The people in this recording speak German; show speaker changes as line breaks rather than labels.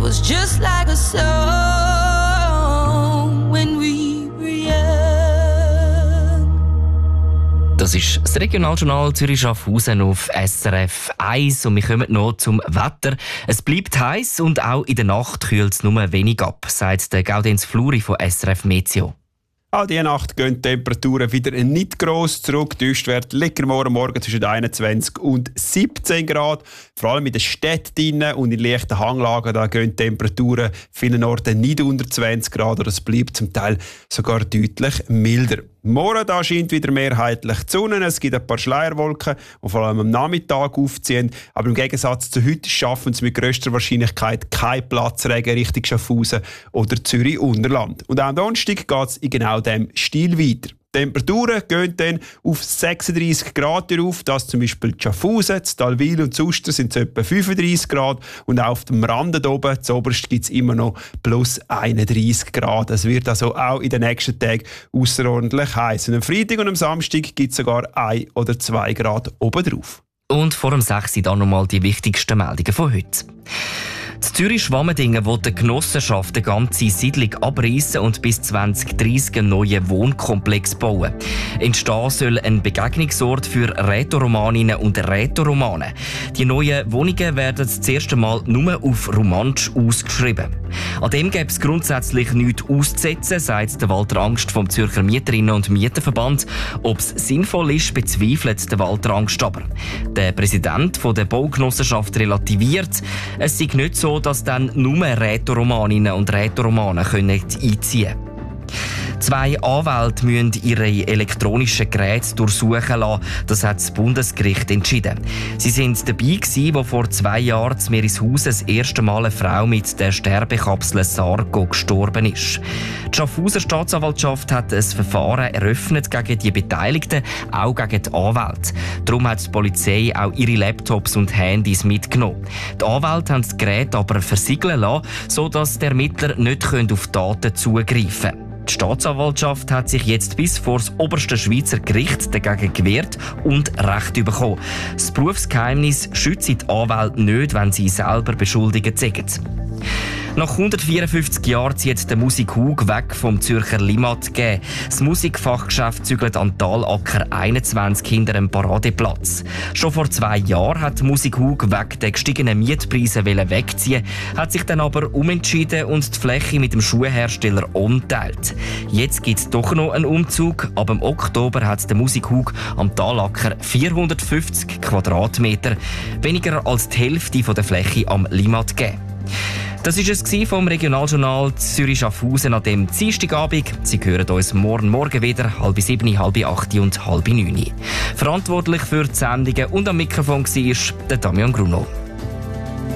was just like a song when we were young.
Das ist das Regionaljournal Zürich-Schaffhausen auf SRF 1 und wir kommen noch zum Wetter. Es bleibt heiß und auch in der Nacht kühlt es nur wenig ab, sagt der Gaudenz Fluri von SRF Meteo.
Auch diese Nacht gehen die Temperaturen wieder nicht gross zurück. Die Höchstwerte liegen morgen zwischen 21 und 17 Grad. Vor allem in den Städten und in leichten Hanglagen da gehen die Temperaturen vielen Orten nicht unter 20 Grad. Oder es bleibt zum Teil sogar deutlich milder. Morgen da scheint wieder mehrheitlich die Sonne. Es gibt ein paar Schleierwolken, die vor allem am Nachmittag aufziehen. Aber im Gegensatz zu heute schaffen es mit grösster Wahrscheinlichkeit keinen Platzregen Richtung Schaffhausen oder Zürich-Unterland. Und auch am Donnerstag geht es in genau diesem Stil weiter. Die Temperaturen gehen dann auf 36 Grad auf. Das zum Beispiel Schaffhausen, Talwil und Uster sind es etwa 35 Grad. Und auch auf dem Rand oben, zuoberst, gibt es immer noch plus 31 Grad. Es wird also auch in den nächsten Tagen außerordentlich heiß. Und am Freitag und am Samstag gibt es sogar 1 oder 2 Grad obendrauf.
Und vor dem 6 dann nochmal die wichtigsten Meldungen von heute. In Zürich-Schwammendingen will die Genossenschaft eine ganze Siedlung abreißen und bis 2030 einen neuen Wohnkomplex bauen. Entstehen soll ein Begegnungsort für Rätoromaninnen und Rätoromanen. Die neuen Wohnungen werden das erste Mal nur auf Romansch ausgeschrieben. An dem gäbe es grundsätzlich nichts auszusetzen, sagt der Walter Angst vom Zürcher Mieterinnen- und Mieterverband. Ob es sinnvoll ist, bezweifelt der Walter Angst aber. Der Präsident der Baugenossenschaft relativiert, es sei nicht so, dass dann nur Rätoromaninnen und Rätoromanen einziehen können. 2 Anwälte müssen ihre elektronischen Geräte durchsuchen lassen. Das hat das Bundesgericht entschieden. Sie sind dabei gewesen, wo vor 2 Jahren zu Merishaus das erste Mal eine Frau mit der Sterbekapsel Sargo gestorben ist. Die Schaffhauser Staatsanwaltschaft hat ein Verfahren eröffnet gegen die Beteiligten, auch gegen die Anwälte. Darum hat die Polizei auch ihre Laptops und Handys mitgenommen. Die Anwälte haben das Gerät aber versiegeln lassen, sodass der Ermittler nicht auf Daten zugreifen können. Die Staatsanwaltschaft hat sich jetzt bis vor das oberste Schweizer Gericht dagegen gewehrt und Recht bekommen. Das Berufsgeheimnis schützt die Anwälte nicht, wenn sie selber beschuldigt sind. Nach 154 Jahren zieht der Musik Hug weg vom Zürcher Limmat G. Das Musikfachgeschäft zügelt an Talacker 21 hinter dem Paradeplatz. Schon vor 2 Jahren hat Musik Hug wegen der gestiegenen Mietpreise wegziehen, hat sich dann aber umentschieden und die Fläche mit dem Schuhhersteller On teilt. Jetzt gibt es doch noch einen Umzug. Ab dem Oktober hat der Musik Hug am Talacker 450 Quadratmeter, weniger als die Hälfte der Fläche am Limmat G. Das war es vom Regionaljournal Zürich-Schaffhausen an dem Dienstagabend. Sie hören uns morgen wieder, 6:30, 7:30 und 8:30 und 9:30. Verantwortlich für die Sendungen und am Mikrofon war der Damian Gruno.